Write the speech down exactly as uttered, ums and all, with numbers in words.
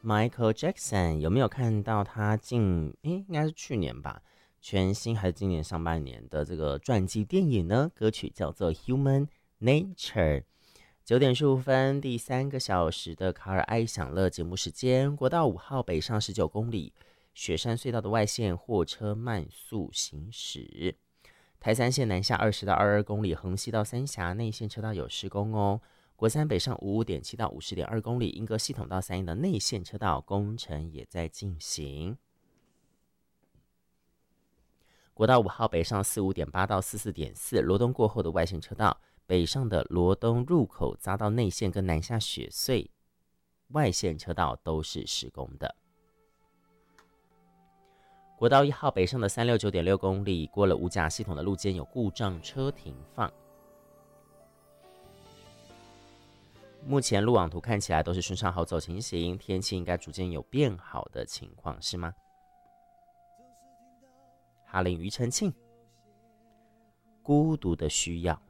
Michael Jackson 有没有看到他近诶应该是去年吧，全新还是今年上半年的这个传记电影呢？歌曲叫做《Human Nature》。九点十五分，第三个小时的卡尔爱享乐节目时间，国道五号北上十九公里，雪山隧道的外线货车慢速行驶。台三线南下二十到二十二公里，横溪到三峡内线车道有施工哦。国三北上五五点七到五十点二公里，莺歌系统到三义的内线车道工程也在进行。国道五号北上四五点八到四四点四，罗东过后的外线车道，北上的罗东入口匝道内线跟南下雪隧外线车道都是施工的。国道一号北上的三六九点六公里，过了五甲系统的路肩有故障车停放。目前路网图看起来都是顺畅好走情形，天气应该逐渐有变好的情况，是吗？哈林庾澄庆，孤独的需要。